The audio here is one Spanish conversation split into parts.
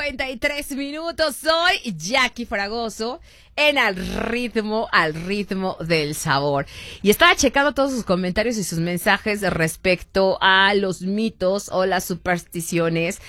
8:43. Soy Jackie Fragoso en Al Ritmo del Sabor. Y estaba checando todos sus comentarios y sus mensajes respecto a los mitos o las supersticiones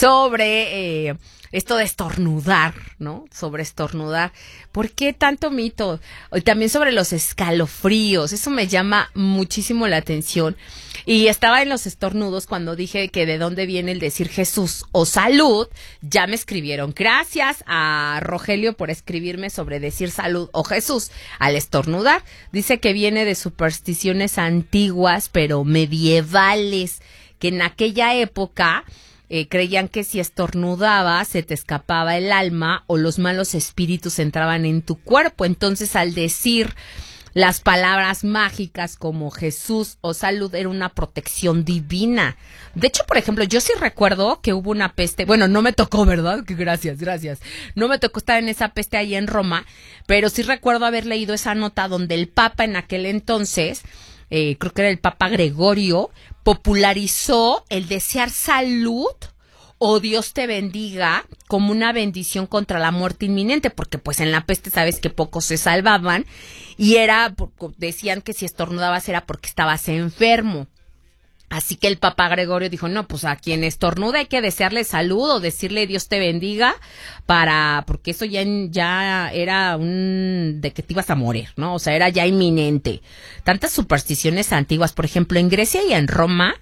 sobre esto de estornudar, ¿no? Sobre estornudar. ¿Por qué tanto mito? Y también sobre los escalofríos. Eso me llama muchísimo la atención. Y estaba en los estornudos cuando dije que de dónde viene el decir Jesús o salud. Ya me escribieron. Gracias a Rogelio por escribirme sobre decir salud o Jesús al estornudar. Dice que viene de supersticiones antiguas, pero medievales, que en aquella época creían que si estornudabas se te escapaba el alma o los malos espíritus entraban en tu cuerpo. Entonces, al decir las palabras mágicas como Jesús o salud era una protección divina. De hecho, por ejemplo, yo sí recuerdo que hubo una peste, bueno, no me tocó, ¿verdad? Gracias. No me tocó estar en esa peste ahí en Roma, pero sí recuerdo haber leído esa nota donde el Papa en aquel entonces, creo que era el Papa Gregorio, popularizó el desear salud o Dios te bendiga como una bendición contra la muerte inminente, porque pues en la peste sabes que pocos se salvaban y decían que si estornudabas era porque estabas enfermo. Así que el Papa Gregorio dijo, no, pues a quien estornuda hay que desearle salud o decirle Dios te bendiga porque eso ya era de que te ibas a morir, ¿no? O sea, era ya inminente. Tantas supersticiones antiguas, por ejemplo, en Grecia y en Roma,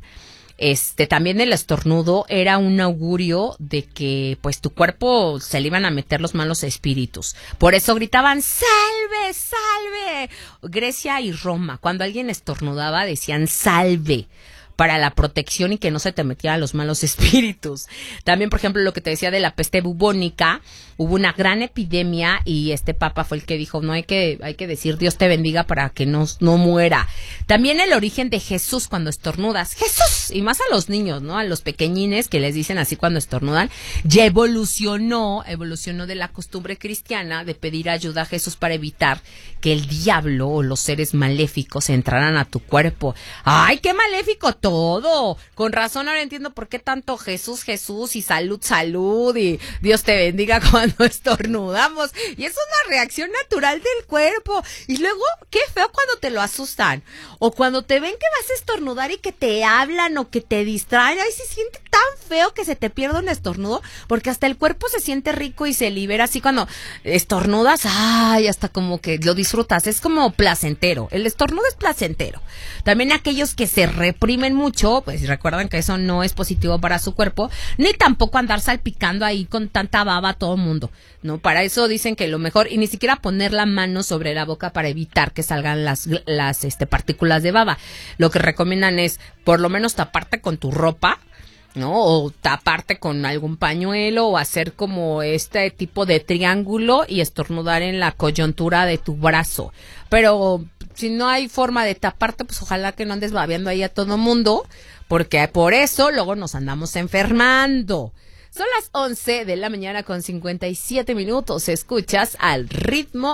también el estornudo era un augurio de que pues tu cuerpo se le iban a meter los malos espíritus. Por eso gritaban ¡salve, salve! Grecia y Roma, cuando alguien estornudaba decían ¡salve! Para la protección y que no se te metieran los malos espíritus. También, por ejemplo, lo que te decía de la peste bubónica, hubo una gran epidemia y este papa fue el que dijo, no hay que decir Dios te bendiga para que no muera. También el origen de Jesús cuando estornudas, ¡Jesús! Y más a los niños, ¿no? A los pequeñines que les dicen así cuando estornudan, ya evolucionó de la costumbre cristiana de pedir ayuda a Jesús para evitar que el diablo o los seres maléficos entraran a tu cuerpo. ¡Ay, qué maléfico todo! Con razón ahora entiendo por qué tanto Jesús y salud y Dios te bendiga cuando estornudamos. Y es una reacción natural del cuerpo. Y luego, qué feo cuando te lo asustan. O cuando te ven que vas a estornudar y que te hablan o que te distraen. Ay, se siente tan feo que se te pierda un estornudo, porque hasta el cuerpo se siente rico y se libera así cuando estornudas. Ay, hasta como que lo disfrutas. Es como placentero. El estornudo es placentero. También aquellos que se reprimen mucho, pues recuerdan que eso no es positivo para su cuerpo, ni tampoco andar salpicando ahí con tanta baba a todo mundo, ¿no? Para eso dicen que lo mejor, y ni siquiera poner la mano sobre la boca para evitar que salgan las partículas de baba. Lo que recomiendan es por lo menos taparte con tu ropa, ¿no? O taparte con algún pañuelo o hacer como este tipo de triángulo y estornudar en la coyuntura de tu brazo. Pero si no hay forma de taparte, pues ojalá que no andes babeando ahí a todo mundo, porque por eso luego nos andamos enfermando. Son las 11 de la mañana con 57 minutos. Escuchas Al Ritmo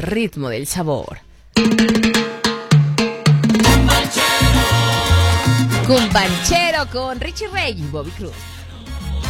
del Sabor. Cumbanchero con Richie Ray y Bobby Cruz.